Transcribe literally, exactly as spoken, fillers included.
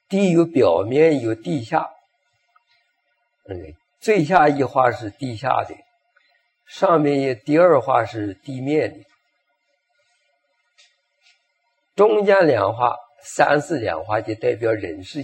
地有表面，有地下。嗯，最下一画是地下的，上面也第二画是地面的，中间两画、三四两画就代表人世